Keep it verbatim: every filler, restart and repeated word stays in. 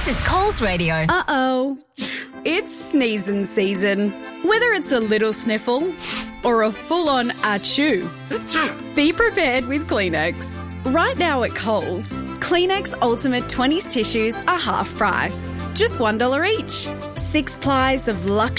This is Coles Radio. Uh-oh. It's sneezing season. Whether it's a little sniffle or a full-on achoo, be prepared with Kleenex. Right now at Coles, Kleenex Ultimate twenties tissues are half price. Just one dollar each. Six plies of luxury